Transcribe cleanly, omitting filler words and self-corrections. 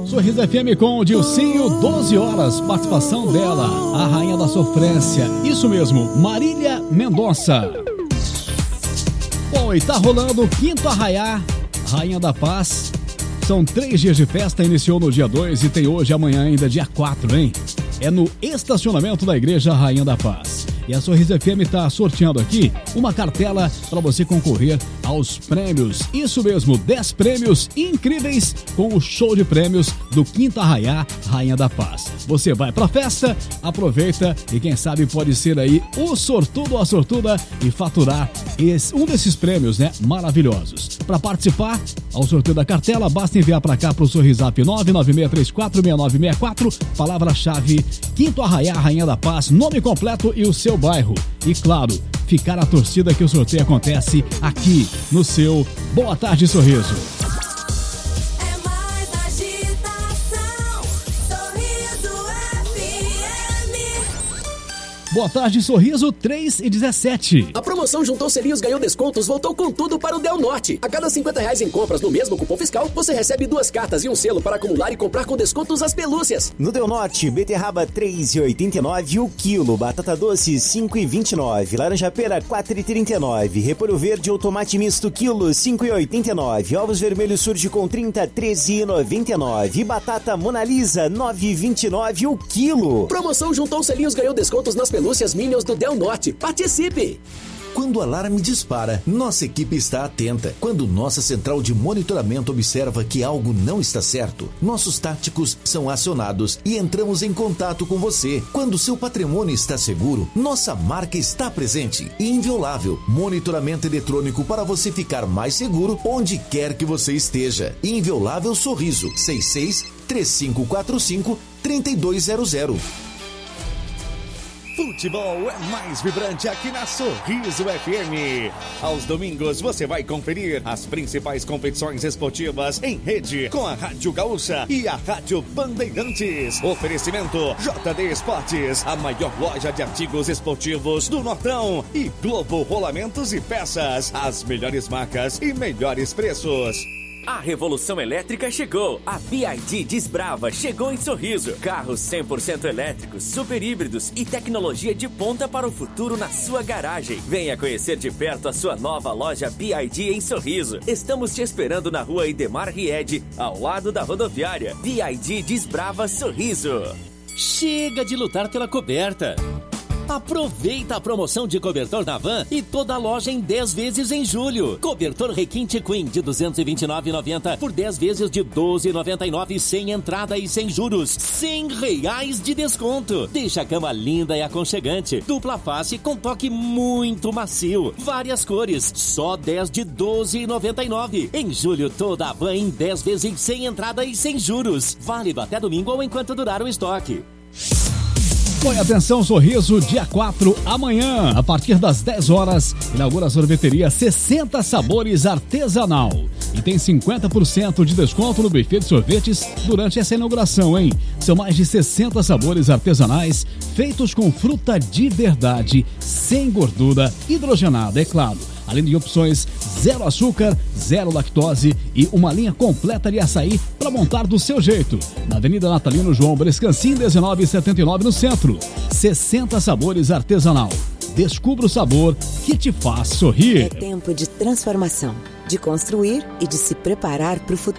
Sorriso FM com o Dilcinho, 12 horas, participação dela, a rainha da sofrência, isso mesmo, Marília Mendonça. Bom, e tá rolando o quinto arraiá, Rainha da Paz. São 3 dias de festa, iniciou no dia 2 e tem hoje e amanhã ainda dia 4, hein? É no estacionamento da Igreja Rainha da Paz. E a Sorriso FM está sorteando aqui uma cartela para você concorrer aos prêmios. Isso mesmo, 10 prêmios incríveis com o show de prêmios do Quinto Arraiá Rainha da Paz. Você vai pra festa, aproveita e quem sabe pode ser aí o sortudo ou a sortuda e faturar um desses prêmios, né? Maravilhosos. Para participar ao sorteio da cartela, basta enviar para cá pro Sorrisap 996346964, palavra-chave Quinto Arraiá Rainha da Paz, nome completo e o seu bairro. E claro, ficar a torcida que o sorteio acontece aqui no seu Boa Tarde Sorriso. É mais agitação, Sorriso FM. Boa Tarde Sorriso, 3h17. A promoção Juntou Selinhos Ganhou Descontos voltou com tudo para o Del Norte. A cada R$50 em compras no mesmo cupom fiscal, você recebe 2 cartas e um selo para acumular e comprar com descontos as pelúcias. No Del Norte, beterraba 3,89 o quilo, batata doce 5,29, laranja pera 4,39, repolho verde ou tomate misto quilo 5,89, ovos vermelhos surge com 30 13,99 e batata Mona Lisa 9,29 o quilo. Promoção Juntou Selinhos Ganhou Descontos nas pelúcias Minions do Del Norte. Participe! Quando o alarme dispara, nossa equipe está atenta. Quando nossa central de monitoramento observa que algo não está certo, nossos táticos são acionados e entramos em contato com você. Quando seu patrimônio está seguro, nossa marca está presente e inviolável. Monitoramento eletrônico para você ficar mais seguro onde quer que você esteja. Inviolável Sorriso, 66-3545-3200. Futebol é mais vibrante aqui na Sorriso FM. Aos domingos você vai conferir as principais competições esportivas em rede com a Rádio Gaúcha e a Rádio Bandeirantes. Oferecimento JD Esportes, a maior loja de artigos esportivos do Nortão, e Globo Rolamentos e Peças, as melhores marcas e melhores preços. A revolução elétrica chegou. A BYD Desbrava chegou em Sorriso. Carros 100% elétricos, super híbridos e tecnologia de ponta para o futuro na sua garagem. Venha conhecer de perto a sua nova loja BYD em Sorriso. Estamos te esperando na rua Idemar Ried, ao lado da rodoviária. BYD Desbrava Sorriso. Chega de lutar pela coberta. Aproveita a promoção de cobertor na Van e toda a loja em 10 vezes em julho. Cobertor Requinte Queen de R$ 229,90 por 10 vezes de R$ 12,99 sem entrada e sem juros. R$100 de desconto. Deixa a cama linda e aconchegante. Dupla face com toque muito macio. Várias cores. Só 10 de R$ 12,99. Em julho, toda a Van em 10 vezes sem entrada e sem juros. Válido até domingo ou enquanto durar o estoque. Põe atenção, Sorriso, dia 4, amanhã, a partir das 10 horas, inaugura a sorveteria 60 Sabores Artesanal. E tem 50% de desconto no buffet de sorvetes durante essa inauguração, hein? São mais de 60 sabores artesanais, feitos com fruta de verdade, sem gordura, hidrogenada, é claro. Além de opções 0 açúcar, 0 lactose e uma linha completa de açaí para montar do seu jeito. Na Avenida Natalino João Brescancin, 1979, no centro. 60 Sabores Artesanal. Descubra o sabor que te faz sorrir. É tempo de transformação, de construir e de se preparar para o futuro.